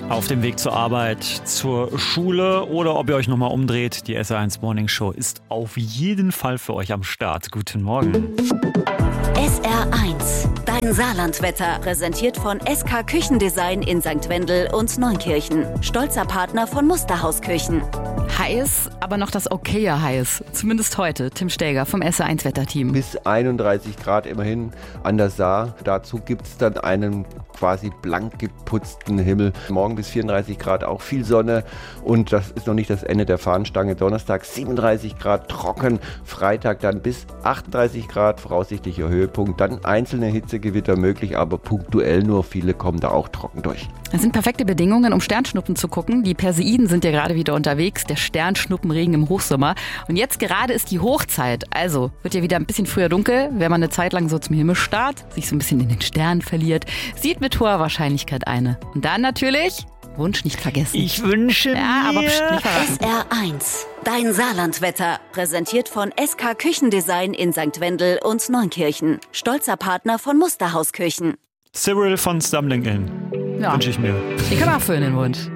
Auf dem Weg zur Arbeit, zur Schule oder ob ihr euch nochmal umdreht, die SR1 Morning Show ist auf jeden Fall für euch am Start. Guten Morgen. SR1, dein Saarlandwetter, präsentiert von SK Küchendesign in St. Wendel und Neunkirchen. Stolzer Partner von Musterhaus Küchen. Heiß, aber noch das okaye heiß. Zumindest heute. Tim Stäger vom SR1 Wetterteam. Bis 31 Grad immerhin an der Saar. Dazu gibt es dann einen quasi blank geputzten Himmel. Morgen bis 34 Grad auch viel Sonne. Und das ist noch nicht das Ende der Fahnenstange. Donnerstag 37 Grad trocken. Freitag dann bis 38 Grad voraussichtlicher Höhepunkt. Dann einzelne Hitzegewitter möglich, aber punktuell nur. Viele kommen da auch trocken durch. Es sind perfekte Bedingungen, um Sternschnuppen zu gucken. Die Perseiden sind ja gerade wieder unterwegs. Der Sternschnuppenregen im Hochsommer. Und jetzt gerade ist die Hochzeit. Also wird ja wieder ein bisschen früher dunkel, wenn man eine Zeit lang so zum Himmel starrt, sich so ein bisschen in den Sternen verliert. Sieht mit hoher Wahrscheinlichkeit eine. Und dann natürlich Wunsch nicht vergessen. Ich wünsche mir... aber nicht verraten. SR1, dein Saarlandwetter, präsentiert von SK Küchendesign in St. Wendel und Neunkirchen. Stolzer Partner von Musterhaus Küchen. Cyril von Stumbling Inn. Ja. Wünsche ich mir. Die kann man erfüllen, den Wunsch.